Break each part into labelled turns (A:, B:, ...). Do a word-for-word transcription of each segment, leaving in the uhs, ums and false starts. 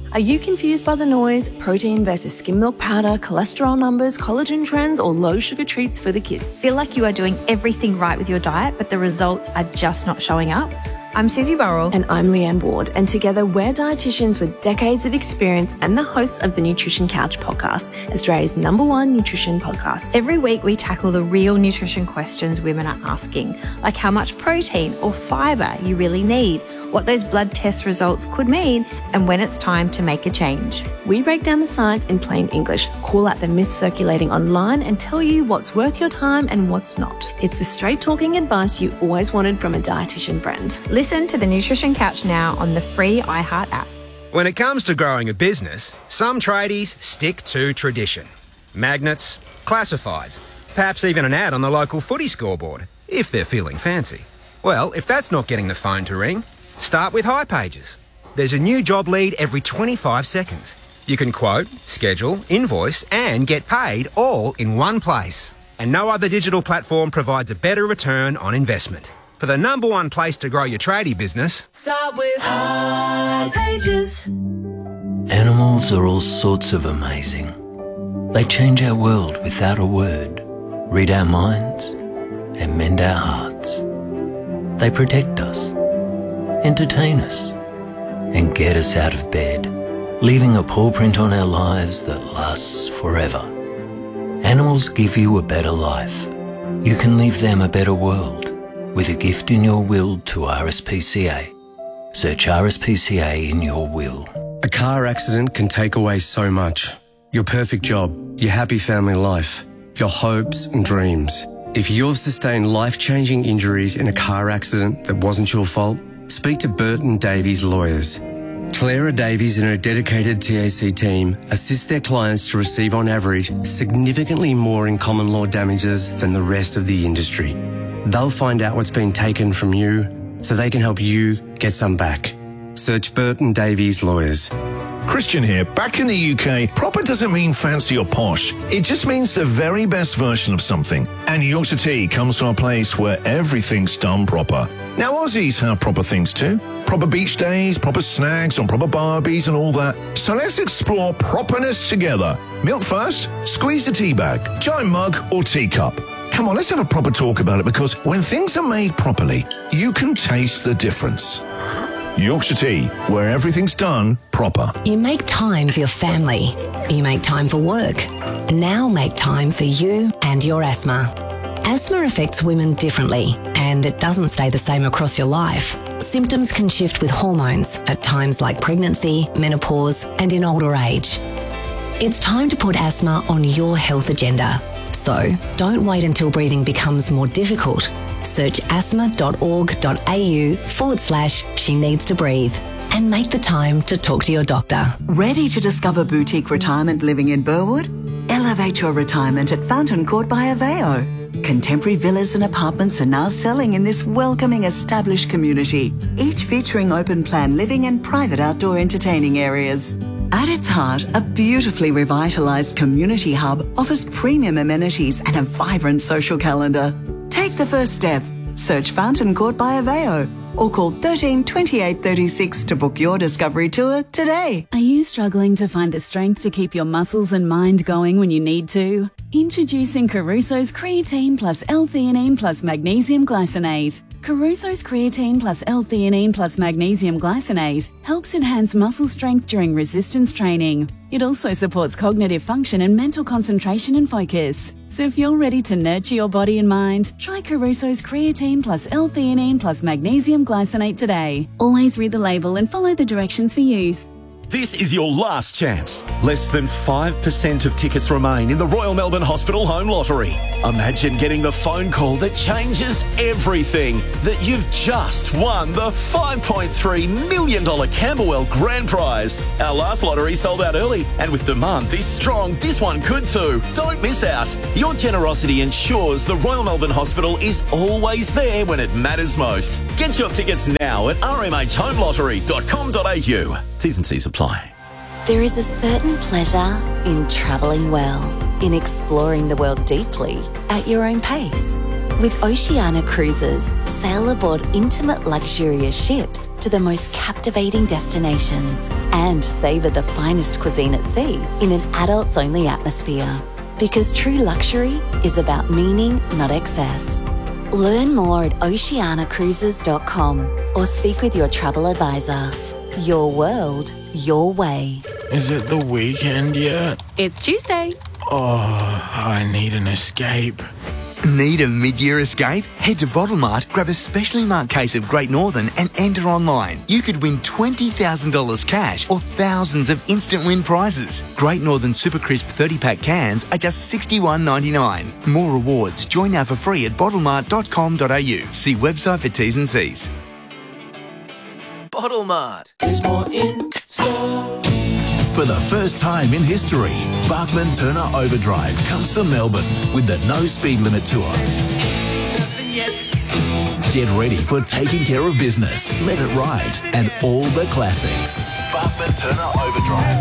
A: Are you confused by the noise, protein versus skim milk powder, cholesterol numbers, collagen trends, or low sugar treats for the kids?
B: Feel like you are doing everything right with your diet, but the results are just not showing up? I'm Susie Burrell.
A: And I'm Leanne Ward. And together we're dietitians with decades of experience and the hosts of the Nutrition Couch podcast, Australia's number one nutrition podcast.
B: Every week we tackle the real nutrition questions women are asking, like how much protein or fibre you really need, what those blood test results could mean, and when it's time to make a change.
A: We break down the science in plain English, call out the myths circulating online, and tell you what's worth your time and what's not. It's the straight talking advice you always wanted from a dietitian friend.
B: Listen to the Nutrition Couch now on the free iHeart app.
C: When it comes to growing a business, some tradies stick to tradition. Magnets, classifieds, perhaps even an ad on the local footy scoreboard, if they're feeling fancy. Well, if that's not getting the phone to ring, start with hipages. There's a new job lead every twenty-five seconds. You can quote, schedule, invoice and get paid all in one place. And no other digital platform provides a better return on investment. For the number one place to grow your tradie business,
D: start with hipages.
E: Animals are all sorts of amazing. They change our world without a word, read our minds and mend our hearts. They protect us, entertain us, and get us out of bed, leaving a paw print on our lives that lasts forever. Animals give you a better life. You can leave them a better world with a gift in your will to R S P C A. Search R S P C A in your will.
F: A car accident can take away so much. Your perfect job, your happy family life, your hopes and dreams. If you've sustained life-changing injuries in a car accident that wasn't your fault, speak to Burton Davies Lawyers. Clara Davies and her dedicated T A C team assist their clients to receive on average significantly more in common law damages than the rest of the industry. They'll find out what's been taken from you so they can help you get some back. Search Burton Davies Lawyers.
G: Christian here. Back in the U K, proper doesn't mean fancy or posh. It just means the very best version of something. And Yorkshire Tea comes from a place where everything's done proper. Now, Aussies have proper things too. Proper beach days, proper snags on proper barbies and all that. So let's explore properness together. Milk first, squeeze the tea bag, giant mug or teacup. Come on, let's have a proper talk about it, because when things are made properly, you can taste the difference. Yorkshire Tea, where everything's done proper.
H: You make time for your family. You make time for work. Now make time for you and your asthma. Asthma affects women differently, and it doesn't stay the same across your life. Symptoms can shift with hormones at times like pregnancy, menopause, and in older age. It's time to put asthma on your health agenda. So don't wait until breathing becomes more difficult. Search asthma.org.au forward slash she needs to breathe and make the time to talk to your doctor.
I: Ready to discover boutique retirement living in Burwood? Elevate your retirement at Fountain Court by Aveo. Contemporary villas and apartments are now selling in this welcoming established community, each featuring open plan living and private outdoor entertaining areas. At its heart, a beautifully revitalised community hub offers premium amenities and a vibrant social calendar. Take the first step. Search Fountain Court by Aveo or call thirteen twenty-eight thirty-six to book your discovery tour today.
J: Are you struggling to find the strength to keep your muscles and mind going when you need to? Introducing Caruso's Creatine plus L-theanine plus Magnesium Glycinate. Caruso's Creatine plus L-theanine plus Magnesium Glycinate helps enhance muscle strength during resistance training. It also supports cognitive function and mental concentration and focus. So if you're ready to nurture your body and mind, try Caruso's Creatine plus L-theanine plus Magnesium Glycinate today. Always read the label and follow the directions for use.
K: This is your last chance. Less than five percent of tickets remain in the Royal Melbourne Hospital Home Lottery. Imagine getting the phone call that changes everything, that you've just won the five point three million dollars Camberwell Grand Prize. Our last lottery sold out early, and with demand this strong, this one could too. Don't miss out. Your generosity ensures the Royal Melbourne Hospital is always there when it matters most. Get your tickets now at r m h home lottery dot com dot a u. T's and C's apply.
L: There is a certain pleasure in travelling well, in exploring the world deeply at your own pace. With Oceania Cruises, sail aboard intimate, luxurious ships to the most captivating destinations and savour the finest cuisine at sea in an adults-only atmosphere. Because true luxury is about meaning, not excess. Learn more at oceania cruises dot com or speak with your travel advisor. Your world, your way.
M: Is it the weekend yet?
J: It's Tuesday.
M: Oh, I need an escape.
N: Need a mid-year escape? Head to Bottle Mart, grab a specially marked case of Great Northern and enter online. You could win twenty thousand dollars cash or thousands of instant win prizes. Great Northern Super Crisp thirty pack cans are just sixty-one ninety-nine. More rewards. Join now for free at bottle mart dot com dot a u. See website for T's and C's.
O: Bottle Mart. There's more in store.
P: For the first time in history, Bachman Turner Overdrive comes to Melbourne with the No Speed Limit Tour. Get ready for taking care of business, Let It Ride, and all the classics. Bachman Turner Overdrive.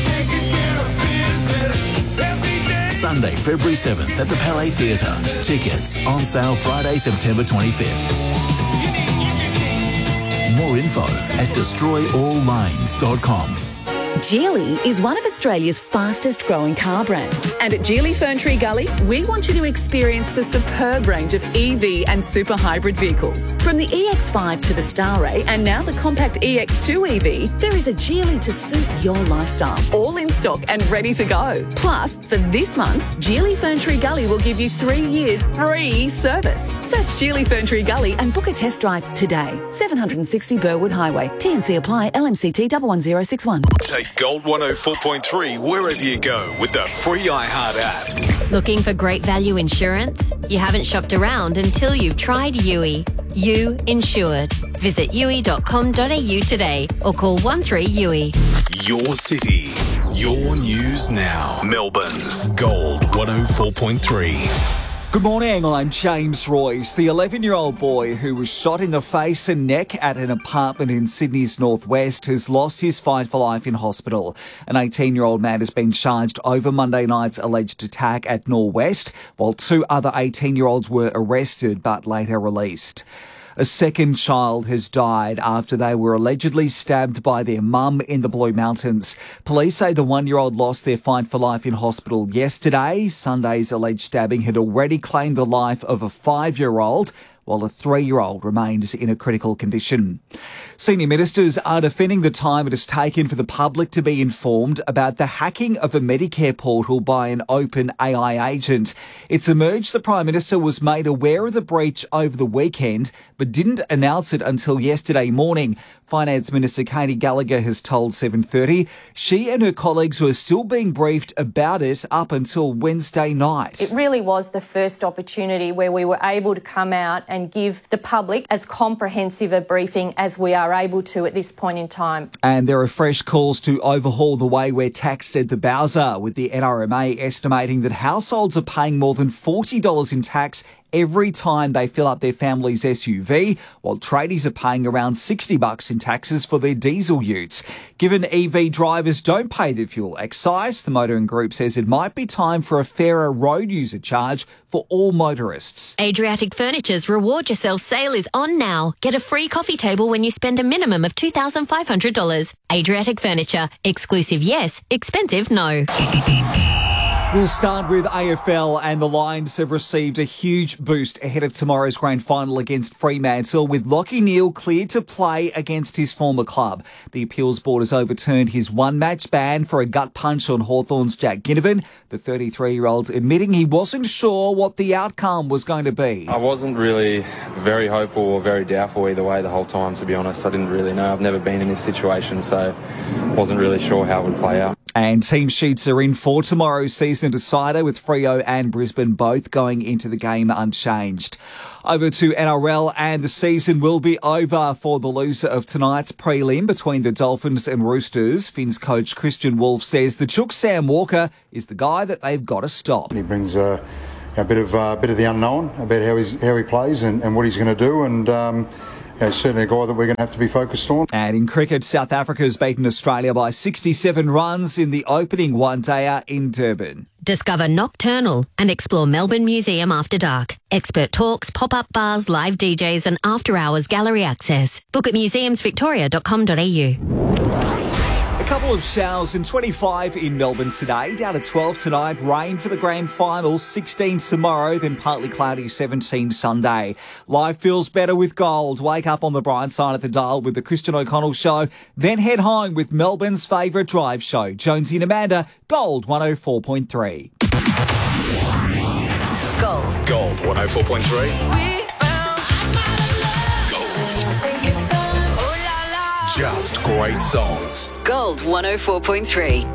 P: Sunday, February seventh at the Palais Theatre. Tickets on sale Friday, September twenty-fifth. More info at destroy all lines dot com.
Q: Geely is one of Australia's fastest growing car brands. And at Geely Ferntree Gully, we want you to experience the superb range of E V and super hybrid vehicles. From the E X five to the Starray and now the compact E X two E V, there is a Geely to suit your lifestyle. All in stock and ready to go. Plus, for this month, Geely Ferntree Gully will give you three years free service. Search Geely Ferntree Gully and book a test drive today. seven sixty Burwood Highway. T and C apply. L M C T one one zero six one.
R: Take Gold one oh four point three wherever you go with the free iHeart app.
S: Looking for great value insurance? You haven't shopped around until you've tried U I. You Insured. Visit u i dot com dot a u today or call one three U I.
R: Your city, your news now. Melbourne's Gold one oh four point three.
T: Good morning, I'm James Royce. The eleven-year-old boy who was shot in the face and neck at an apartment in Sydney's northwest has lost his fight for life in hospital. An eighteen-year-old man has been charged over Monday night's alleged attack at Norwest, while two other eighteen-year-olds were arrested but later released. A second child has died after they were allegedly stabbed by their mum in the Blue Mountains. Police say the one-year-old lost their fight for life in hospital yesterday. Sunday's alleged stabbing had already claimed the life of a five-year-old, while a three-year-old remains in a critical condition. Senior ministers are defending the time it has taken for the public to be informed about the hacking of a Medicare portal by an open A I agent. It's emerged the Prime Minister was made aware of the breach over the weekend, but didn't announce it until yesterday morning. Finance Minister Katie Gallagher has told seven thirty she and her colleagues were still being briefed about it up until Wednesday night.
U: It really was the first opportunity where we were able to come out and give the public as comprehensive a briefing as we are able to at this point in time.
T: And there are fresh calls to overhaul the way we're taxed at the Bowser, with the N R M A estimating that households are paying more than forty dollars in tax every time they fill up their family's S U V, while tradies are paying around sixty bucks in taxes for their diesel utes. Given E V drivers don't pay the fuel excise, the Motoring Group says it might be time for a fairer road user charge for all motorists.
S: Adriatic Furniture's Reward Yourself sale is on now. Get a free coffee table when you spend a minimum of two thousand five hundred dollars. Adriatic Furniture. Exclusive yes, expensive no.
T: We'll start with A F L, and the Lions have received a huge boost ahead of tomorrow's grand final against Fremantle, with Lachie Neale cleared to play against his former club. The appeals board has overturned his one-match ban for a gut punch on Hawthorn's Jack Ginnivan, the thirty-three-year-old admitting he wasn't sure what the outcome was going to be.
V: I wasn't really very hopeful or very doubtful either way the whole time, to be honest. I didn't really know. I've never been in this situation, so wasn't really sure how it would play out.
T: And team sheets are in for tomorrow's season decider, with Freo and Brisbane both going into the game unchanged. Over to N R L, and the season will be over for the loser of tonight's prelim between the Dolphins and Roosters. Finns coach Christian Wolf says the Chook Sam Walker is the guy that they've got to stop.
W: He brings a, a bit of uh, bit of the unknown about how he's how he plays and, and what he's going to do, and um, yeah, certainly a guy that we're going to have to be focused on.
T: And in cricket, South Africa has beaten Australia by sixty-seven runs in the opening one-dayer in Durban.
S: Discover Nocturnal and explore Melbourne Museum after dark. Expert talks, pop-up bars, live D Js and after-hours gallery access. Book at museums victoria dot com dot a u.
T: A couple of showers and twenty-five in Melbourne today, down to twelve tonight. Rain for the grand final, sixteen tomorrow, then partly cloudy, seventeen Sunday. Life feels better with Gold. Wake up on the bright side of the dial with the Christian O'Connell Show, then head home with Melbourne's favourite drive show. Jonesy and Amanda, Gold one oh four point three.
R: Gold. Gold one oh four point three. Just great songs.
Q: Gold one oh four point three.